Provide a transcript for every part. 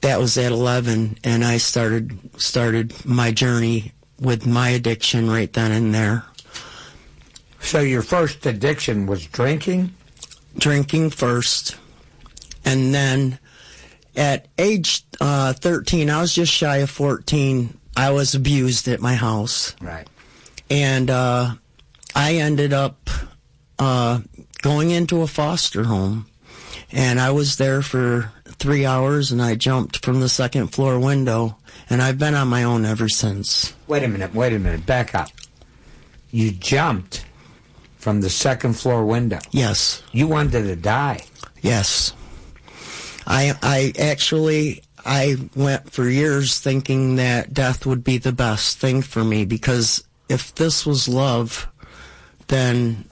That was at 11, and I started my journey with my addiction right then and there. So your first addiction was drinking? Drinking first. And then at age 13, I was just shy of 14, I was abused at my house. Right. And I ended up going into a foster home. And I was there for 3 hours, and I jumped from the second floor window. And I've been on my own ever since. Wait a minute, back up. You jumped from the second floor window? Yes. You wanted to die? Yes. I went for years thinking that death would be the best thing for me, because if this was love, then,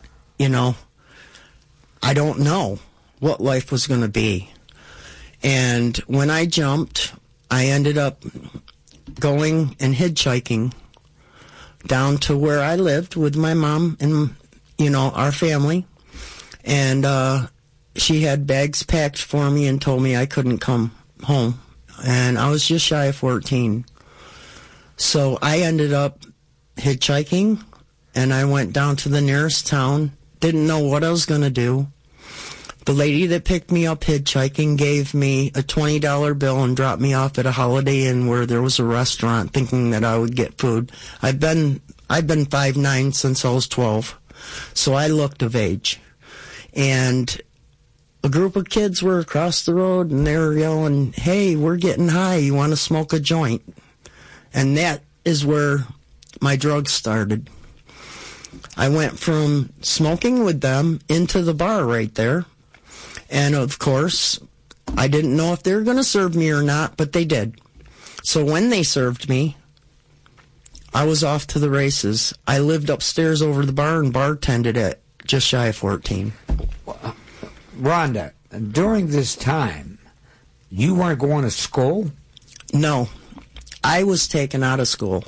I don't know what life was going to be. And when I jumped, I ended up going and hitchhiking down to where I lived with my mom and, our family. And she had bags packed for me and told me I couldn't come home. And I was just shy of 14. So I ended up hitchhiking, and I went down to the nearest town. Didn't know what I was going to do. The lady that picked me up hitchhiking gave me a $20 bill and dropped me off at a Holiday Inn where there was a restaurant, thinking that I would get food. I've been 5'9" since I was 12, so I looked of age. And a group of kids were across the road, and they were yelling, "Hey, we're getting high. You want to smoke a joint?" And that is where my drugs started. I went from smoking with them into the bar right there. And, of course, I didn't know if they were going to serve me or not, but they did. So when they served me, I was off to the races. I lived upstairs over the bar and bartended at just shy of 14. Rhonda, during this time, you weren't going to school? No. I was taken out of school.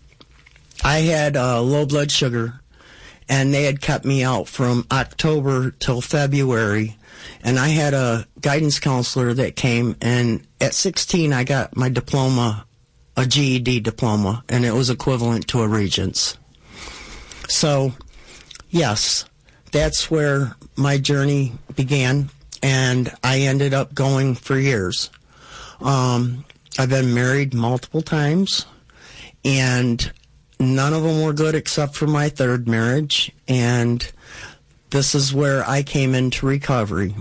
I had low blood sugar, and they had kept me out from October till February. And I had a guidance counselor that came, and at 16 I got my diploma, a GED diploma, and it was equivalent to a Regents. So, yes, that's where my journey began, and I ended up going for years. I've been married multiple times, and none of them were good except for my third marriage, and this is where I came into recovery.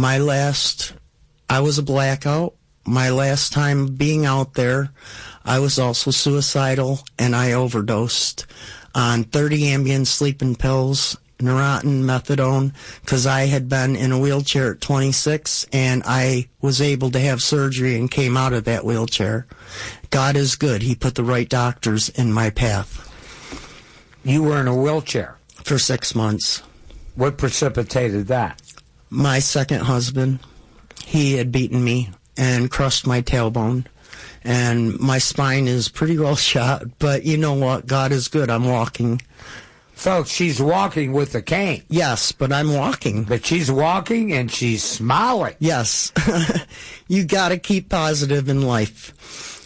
I was a blackout. My last time being out there, I was also suicidal, and I overdosed on 30 Ambien sleeping pills, Neurontin, methadone, because I had been in a wheelchair at 26, and I was able to have surgery and came out of that wheelchair. God is good. He put the right doctors in my path. You were in a wheelchair? For 6 months. What precipitated that? My second husband. He had beaten me and crushed my tailbone. And my spine is pretty well shot, but you know what? God is good. I'm walking. Folks, she's walking with a cane. Yes, but I'm walking. But she's walking and she's smiling. Yes. You got to keep positive in life.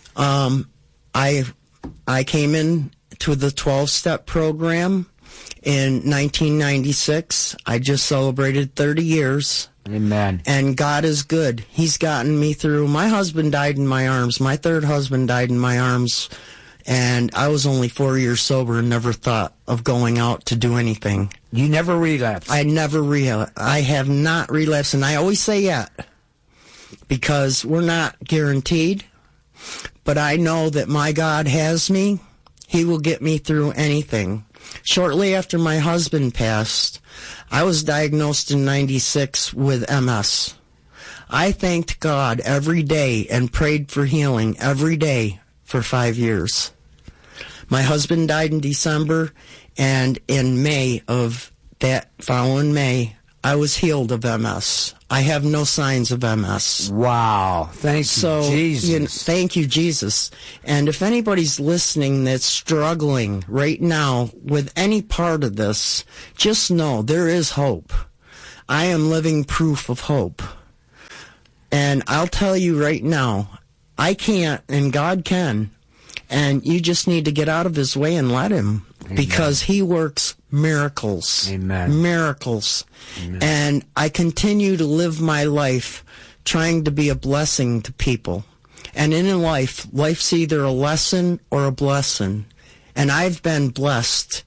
I came in to the 12-step program in 1996. I just celebrated 30 years. Amen. And God is good. He's gotten me through. My husband died in my arms. My third husband died in my arms. And I was only 4 years sober and never thought of going out to do anything. You never relapsed? I never relapsed. I have not relapsed. And I always say yet, because we're not guaranteed. But I know that my God has me. He will get me through anything. Shortly after my husband passed, I was diagnosed in 96 with MS. I thanked God every day and prayed for healing every day for 5 years. My husband died in December, and in May of that following May, I was healed of MS. I have no signs of MS. Wow. Thank you, Jesus. Thank you, Jesus. And if anybody's listening that's struggling right now with any part of this, just know there is hope. I am living proof of hope. And I'll tell you right now, I can't, and God can. And you just need to get out of his way and let him. Amen. Because he works miracles. Amen. Miracles. Amen. And I continue to live my life trying to be a blessing to people. And in life, life's either a lesson or a blessing. And I've been blessed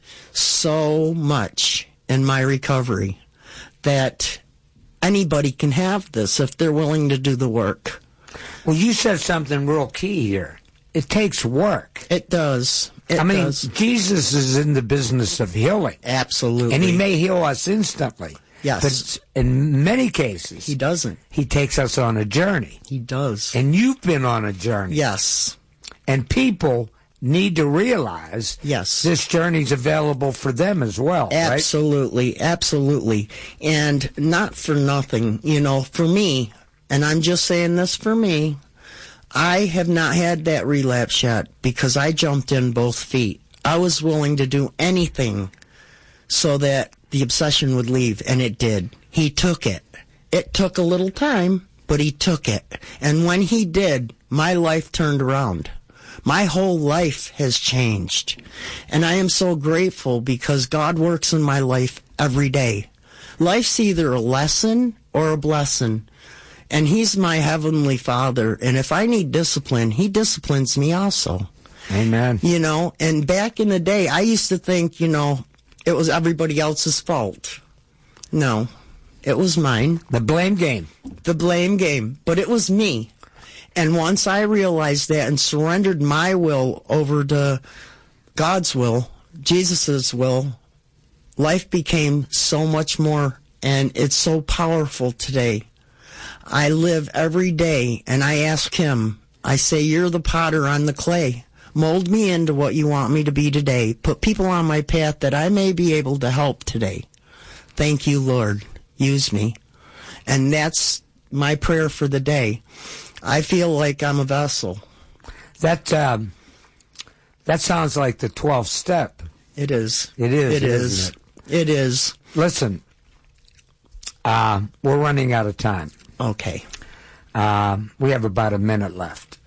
so much in my recovery that anybody can have this if they're willing to do the work. Well, you said something real key here. It takes work. It does. It does. Jesus is in the business of healing. Absolutely. And he may heal us instantly. Yes. But in many cases, he doesn't. He takes us on a journey. He does. And you've been on a journey. Yes. And people need to realize this journey's available for them as well. Absolutely. Right? Absolutely. And not for nothing, for me, and I'm just saying this for me, I have not had that relapse yet because I jumped in both feet. I was willing to do anything so that the obsession would leave, and it did. He took it. It took a little time, but he took it. And when he did, my life turned around. My whole life has changed. And I am so grateful because God works in my life every day. Life's either a lesson or a blessing. And he's my heavenly Father. And if I need discipline, he disciplines me also. Amen. And back in the day, I used to think, it was everybody else's fault. No, it was mine. The blame game. The blame game. But it was me. And once I realized that and surrendered my will over to God's will, Jesus' will, life became so much more, and it's so powerful today. I live every day, and I ask him, I say, you're the potter on the clay. Mold me into what you want me to be today. Put people on my path that I may be able to help today. Thank you, Lord. Use me. And that's my prayer for the day. I feel like I'm a vessel. That sounds like the 12th step. It is. It is. It is. It is. Listen, we're running out of time. Okay. We have about a minute left.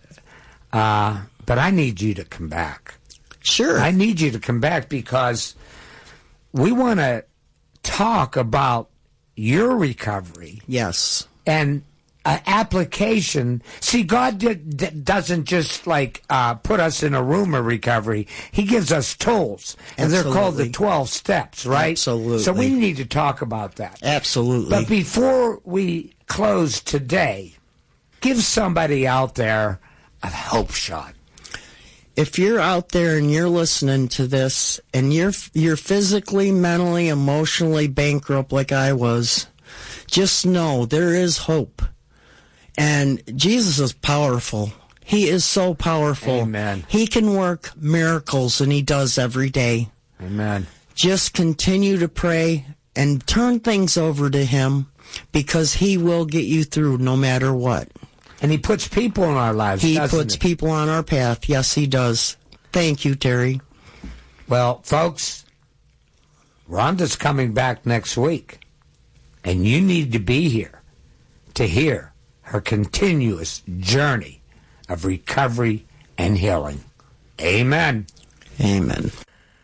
But I need you to come back. Sure. I need you to come back because we want to talk about your recovery. Yes. And application. See, God doesn't just put us in a room of recovery. He gives us tools, and they're called the 12 steps, right? Absolutely. So we need to talk about that. Absolutely. But before we close today, give somebody out there a hope shot. If you're out there and you're listening to this, and you're physically, mentally, emotionally bankrupt like I was, just know there is hope. And Jesus is powerful. He is so powerful. Amen. He can work miracles, and he does every day. Amen. Just continue to pray and turn things over to him because he will get you through no matter what. And he puts people in our lives, He puts people on our path. Yes, he does. Thank you, Terry. Well, folks, Rhonda's coming back next week, and you need to be here to hear her continuous journey of recovery and healing. Amen. Amen.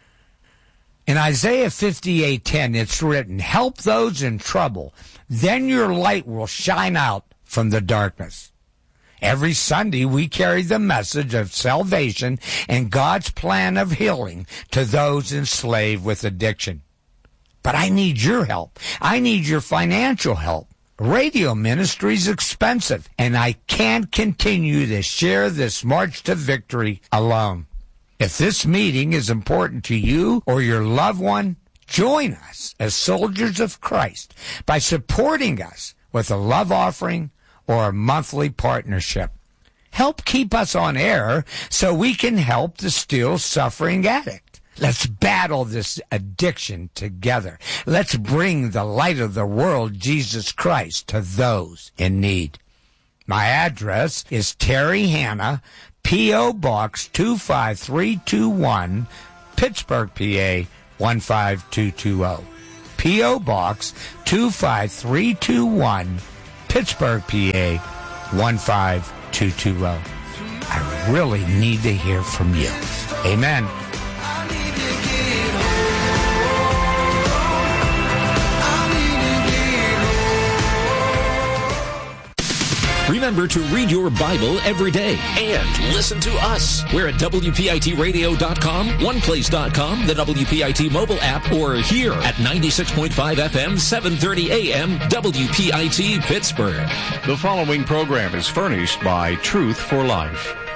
In Isaiah 58:10, it's written, "Help those in trouble, then your light will shine out from the darkness." Every Sunday, we carry the message of salvation and God's plan of healing to those enslaved with addiction. But I need your help. I need your financial help. Radio ministry is expensive, and I can't continue to share this march to victory alone. If this meeting is important to you or your loved one, join us as soldiers of Christ by supporting us with a love offering or a monthly partnership. Help keep us on air so we can help the still suffering addict. Let's battle this addiction together. Let's bring the light of the world, Jesus Christ, to those in need. My address is Terry Hanna, P.O. Box 25321, Pittsburgh, PA 15220. P.O. Box 25321, Pittsburgh, PA 15220. really need to hear from you. Amen. Remember to read your Bible every day and listen to us. We're at WPITradio.com, OnePlace.com, the WPIT mobile app, or here at 96.5 FM, 730 AM, WPIT Pittsburgh. The following program is furnished by Truth for Life.